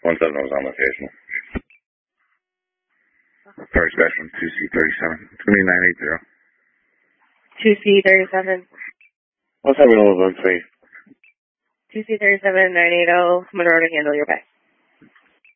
17 was on location. Sorry, Special 2C37. It's going to be 980. 2C37. What's that real about, please? 2C37 980. Monroe to handle your bag.